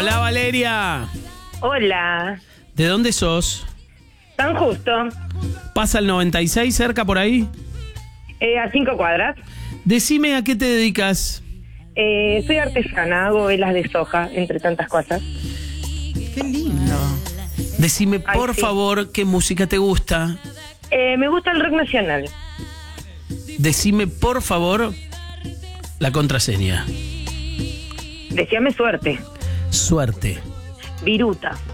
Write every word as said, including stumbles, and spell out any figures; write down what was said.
Hola, Valeria. Hola. ¿De dónde sos? Tan justo. ¿Pasa el noventa y seis cerca por ahí? Eh, a cinco cuadras. Decime a qué te dedicas. Eh, soy artesana, hago velas de soja, entre tantas cosas. Qué lindo. Decime, Ay, por sí. favor, qué música te gusta. Eh, me gusta el rock nacional. Decime, por favor, la contraseña. Decíame suerte. Suerte. Viruta.